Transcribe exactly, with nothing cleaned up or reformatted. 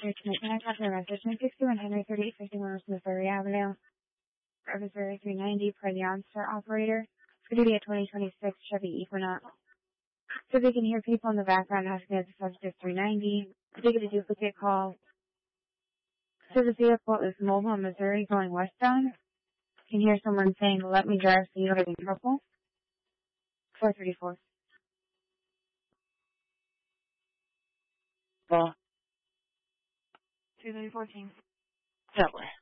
Can I talk to a message? nine sixty-one Henry thirty-eight fifty-one Missouri Avenue. Missouri three ninety per the OnStar operator. It's going to be a twenty twenty-six Chevy Equinox. So they can hear people in the background asking if the subject is three ninety. They get a duplicate call. So the vehicle is mobile in Missouri going westbound. You can hear someone saying, let me drive so you don't get in trouble. four thirty-four. Well, two thirty-fourteen. that way.